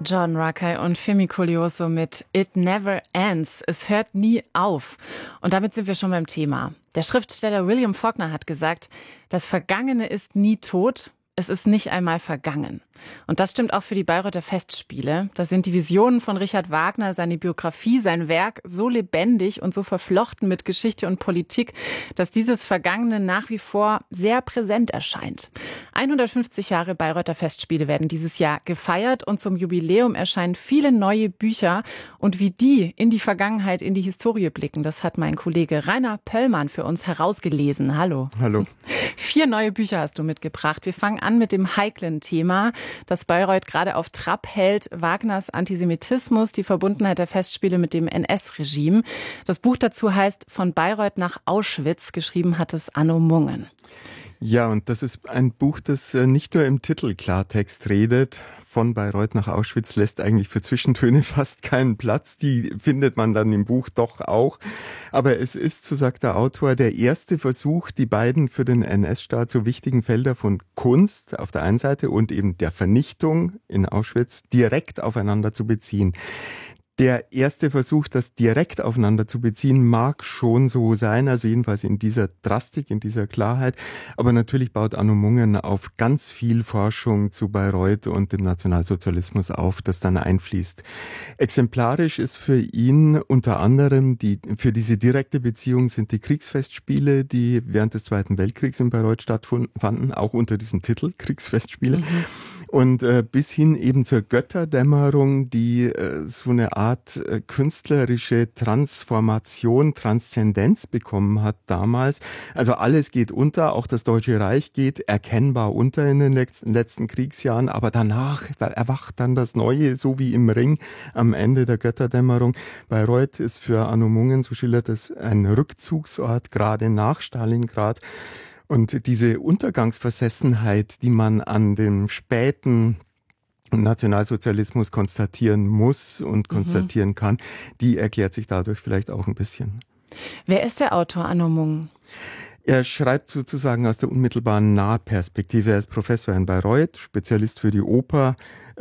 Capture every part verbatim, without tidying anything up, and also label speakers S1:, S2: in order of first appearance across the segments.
S1: John Rakei und Femi Koleoso mit It Never Ends. Es hört nie auf. Und damit sind wir schon beim Thema. Der Schriftsteller William Faulkner hat gesagt, das Vergangene ist nie tot. Es ist nicht einmal vergangen. Und das stimmt auch für die Bayreuther Festspiele. Da sind die Visionen von Richard Wagner, seine Biografie, sein Werk so lebendig und so verflochten mit Geschichte und Politik, dass dieses Vergangene nach wie vor sehr präsent erscheint. hundertfünfzig Jahre Bayreuther Festspiele werden dieses Jahr gefeiert und zum Jubiläum erscheinen viele neue Bücher. Und wie die in die Vergangenheit, in die Historie blicken, das hat mein Kollege Rainer Pöllmann für uns herausgelesen. Hallo.
S2: Hallo.
S1: Vier neue Bücher hast du mitgebracht. Wir fangen an mit dem heiklen Thema, das Bayreuth gerade auf Trab hält, Wagners Antisemitismus, die Verbundenheit der Festspiele mit dem N S-Regime. Das Buch dazu heißt Von Bayreuth nach Auschwitz, geschrieben hat es Anno Mungen.
S2: Ja, und das ist ein Buch, das nicht nur im Titel Klartext redet. Von Bayreuth nach Auschwitz lässt eigentlich für Zwischentöne fast keinen Platz. Die findet man dann im Buch doch auch. Aber es ist, so sagt der Autor, der erste Versuch, die beiden für den N S-Staat so wichtigen Felder von Kunst auf der einen Seite und eben der Vernichtung in Auschwitz direkt aufeinander zu beziehen. Der erste Versuch, das direkt aufeinander zu beziehen, mag schon so sein, also jedenfalls in dieser Drastik, in dieser Klarheit. Aber natürlich baut Anno Mungen auf ganz viel Forschung zu Bayreuth und dem Nationalsozialismus auf, das dann einfließt. Exemplarisch ist für ihn unter anderem, die, für diese direkte Beziehung sind die Kriegsfestspiele, die während des Zweiten Weltkriegs in Bayreuth stattfanden, auch unter diesem Titel Kriegsfestspiele. Mhm. Und äh, bis hin eben zur Götterdämmerung, die äh, so eine Art äh, künstlerische Transformation, Transzendenz bekommen hat damals. Also alles geht unter, auch das Deutsche Reich geht erkennbar unter in den letzten, letzten Kriegsjahren, aber danach erwacht dann das Neue, so wie im Ring am Ende der Götterdämmerung. Bayreuth ist für Anno Mungen, so schildert es, ein Rückzugsort, gerade nach Stalingrad. Und diese Untergangsversessenheit, die man an dem späten Nationalsozialismus konstatieren muss und konstatieren mhm. kann, die erklärt sich dadurch vielleicht auch ein bisschen.
S1: Wer ist der Autor Anno Mungen?
S2: Er schreibt sozusagen aus der unmittelbaren Nahperspektive. Er ist Professor in Bayreuth, Spezialist für die Oper,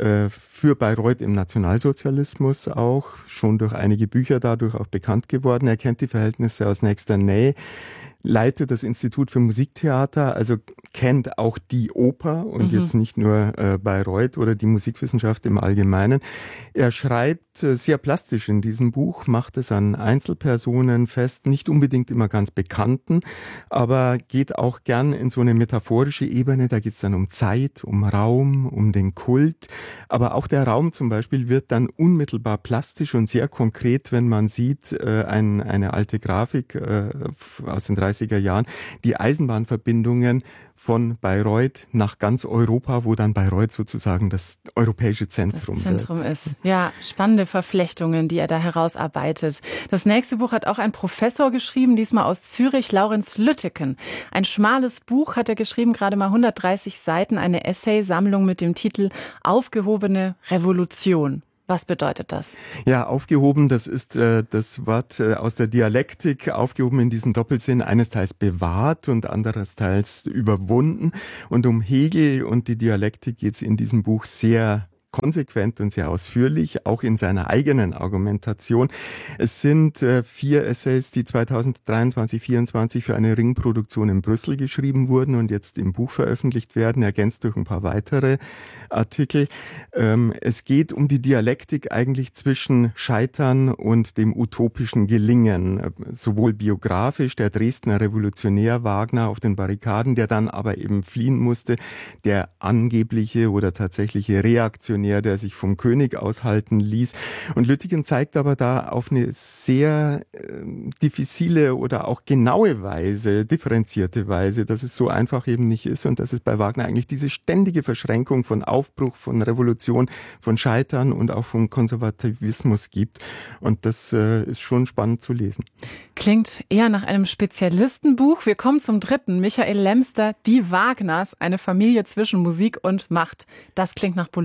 S2: für Bayreuth im Nationalsozialismus auch, schon durch einige Bücher dadurch auch bekannt geworden. Er kennt die Verhältnisse aus nächster Nähe, leitet das Institut für Musiktheater, also kennt auch die Oper und mhm. jetzt nicht nur äh, Bayreuth oder die Musikwissenschaft im Allgemeinen. Er schreibt äh, sehr plastisch in diesem Buch, macht es an Einzelpersonen fest, nicht unbedingt immer ganz Bekannten, aber geht auch gern in so eine metaphorische Ebene. Da geht es dann um Zeit, um Raum, um den Kult. Aber auch der Raum zum Beispiel wird dann unmittelbar plastisch und sehr konkret, wenn man sieht, äh, ein, eine alte Grafik äh, aus den dreißiger Jahren, die Eisenbahnverbindungen von Bayreuth nach ganz Europa, wo dann Bayreuth sozusagen das europäische Zentrum,
S1: das Zentrum
S2: wird.
S1: ist. Ja, spannende Verflechtungen, die er da herausarbeitet. Das nächste Buch hat auch ein Professor geschrieben, diesmal aus Zürich, Laurenz Lütteken. Ein schmales Buch hat er geschrieben, gerade mal hundertdreißig Seiten, eine Essaysammlung mit dem Titel Aufgehobene Revolution. Was bedeutet das?
S2: Ja, aufgehoben, das ist äh, das Wort äh, aus der Dialektik, aufgehoben in diesem Doppelsinn, eines Teils bewahrt und anderes Teils überwunden. Und um Hegel und die Dialektik geht es in diesem Buch sehr konsequent und sehr ausführlich, auch in seiner eigenen Argumentation. Es sind äh, vier Essays, die zweitausenddreiundzwanzig vierundzwanzig für eine Ringproduktion in Brüssel geschrieben wurden und jetzt im Buch veröffentlicht werden, ergänzt durch ein paar weitere Artikel. Ähm, es geht um die Dialektik eigentlich zwischen Scheitern und dem utopischen Gelingen, sowohl biografisch, der Dresdner Revolutionär Wagner auf den Barrikaden, der dann aber eben fliehen musste, der angebliche oder tatsächliche Reaktionär, der sich vom König aushalten ließ. Und Lütteken zeigt aber da auf eine sehr äh, diffizile oder auch genaue Weise, differenzierte Weise, dass es so einfach eben nicht ist und dass es bei Wagner eigentlich diese ständige Verschränkung von Aufbruch, von Revolution, von Scheitern und auch von Konservativismus gibt. Und das äh, ist schon spannend zu lesen.
S1: Klingt eher nach einem Spezialistenbuch. Wir kommen zum dritten. Michael Lemster, Die Wagners, eine Familie zwischen Musik und Macht. Das klingt nach Boulevard.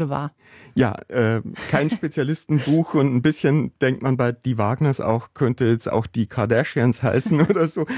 S2: Ja, äh, kein Spezialistenbuch und ein bisschen denkt man bei die Wagners auch, könnte jetzt auch die Kardashians heißen oder so.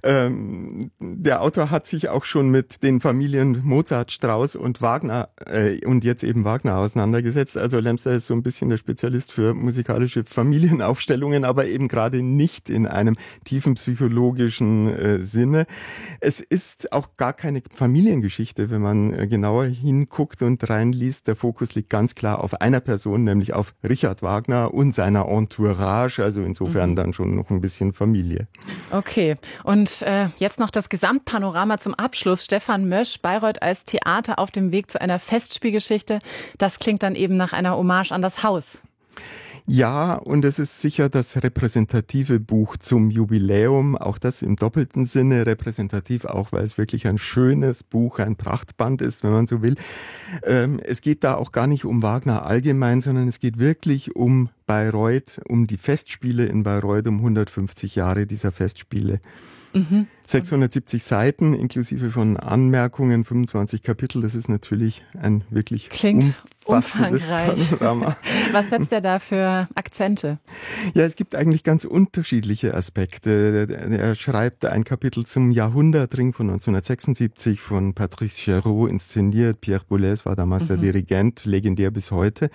S2: Ähm, der Autor hat sich auch schon mit den Familien Mozart, Strauss und Wagner äh, und jetzt eben Wagner auseinandergesetzt. Also Lemster ist so ein bisschen der Spezialist für musikalische Familienaufstellungen, aber eben gerade nicht in einem tiefen psychologischen äh, Sinne. Es ist auch gar keine Familiengeschichte, wenn man äh, genauer hinguckt und reinliest. Der Fokus liegt ganz klar auf einer Person, nämlich auf Richard Wagner und seiner Entourage, also insofern mhm. dann schon noch ein bisschen Familie.
S1: Okay, und äh, jetzt noch das Gesamtpanorama zum Abschluss. Stefan Mösch, Bayreuth als Theater auf dem Weg zu einer Festspielgeschichte. Das klingt dann eben nach einer Hommage an das Haus.
S2: Ja, und es ist sicher das repräsentative Buch zum Jubiläum, auch das im doppelten Sinne repräsentativ, auch weil es wirklich ein schönes Buch, ein Prachtband ist, wenn man so will. Ähm, es geht da auch gar nicht um Wagner allgemein, sondern es geht wirklich um Bayreuth, um die Festspiele in Bayreuth, um hundertfünfzig Jahre dieser Festspiele. Mhm. sechshundertsiebzig Seiten inklusive von Anmerkungen, fünfundzwanzig Kapitel. Das ist natürlich ein wirklich
S1: Klingt
S2: umfassendes
S1: umfangreich.
S2: Panorama.
S1: Was setzt er da für Akzente?
S2: Ja, es gibt eigentlich ganz unterschiedliche Aspekte. Er schreibt ein Kapitel zum Jahrhundertring von neunzehnhundertsechsundsiebzig von Patrice Chéreau inszeniert. Pierre Boulez war damals mhm. der Dirigent, legendär bis heute.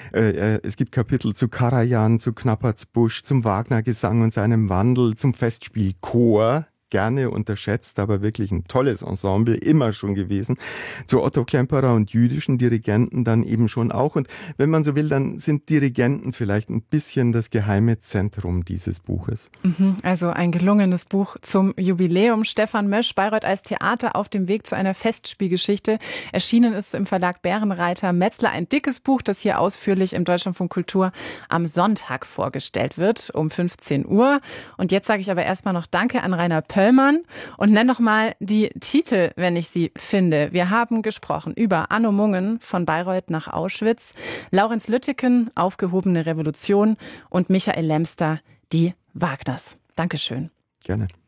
S2: Es gibt Kapitel zu Karajan, zu Knappertsbusch, zum Wagner-Gesang und seinem Wandel, zum Festspielchor. Gerne unterschätzt, aber wirklich ein tolles Ensemble, immer schon gewesen. Zu Otto Klemperer und jüdischen Dirigenten dann eben schon auch. Und wenn man so will, dann sind Dirigenten vielleicht ein bisschen das geheime Zentrum dieses Buches.
S1: Also ein gelungenes Buch zum Jubiläum. Stefan Mösch, Bayreuth als Theater auf dem Weg zu einer Festspielgeschichte. Erschienen ist im Verlag Bärenreiter Metzler ein dickes Buch, das hier ausführlich im Deutschlandfunk Kultur am Sonntag vorgestellt wird, um fünfzehn Uhr. Und jetzt sage ich aber erstmal noch Danke an Rainer Pöllmann und nenn noch mal die Titel, wenn ich sie finde. Wir haben gesprochen über Anno Mungen von Bayreuth nach Auschwitz, Laurenz Lütteken, Aufgehobene Revolution und Michael Lemster, die Wagners. Dankeschön.
S2: Gerne.